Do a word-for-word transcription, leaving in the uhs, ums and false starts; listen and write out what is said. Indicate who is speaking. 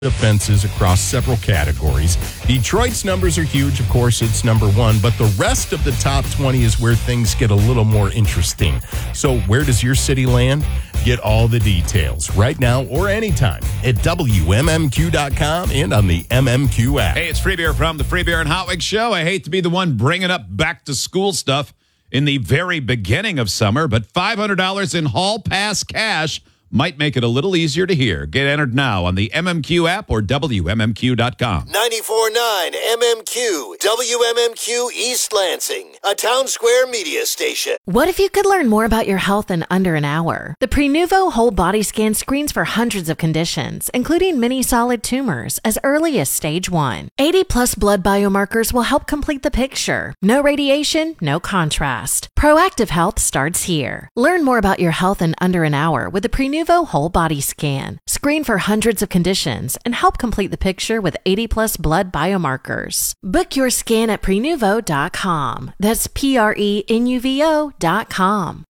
Speaker 1: offenses across several categories. Detroit's numbers are huge. Of course, it's number one, but the rest of the top twenty is where things get a little more interesting. So where does your city land? Get all the details right now or anytime at W M M Q dot com and on the M M Q app.
Speaker 2: Hey, it's Free Beer from the Free Beer and Hotwig Show. I hate to be the one bringing up back to school stuff in the very beginning of summer, but five hundred dollars in Hall Pass cash might make it a little easier to hear. Get entered now on the M M Q app or W M M Q dot com.
Speaker 3: ninety-four point nine M M Q, W M M Q East Lansing, a Town Square media station.
Speaker 4: What if you could learn more about your health in under an hour? The Prenuvo Whole Body Scan screens for hundreds of conditions, including many solid tumors, as early as stage one. eighty plus blood biomarkers will help complete the picture. No radiation, no contrast. Proactive health starts here. Learn more about your health in under an hour with the Prenuvo Whole Body Scan. Screen for hundreds of conditions and help complete the picture with eighty plus blood biomarkers. Book your scan at prenuvo dot com. That's P R E N U V O dot com.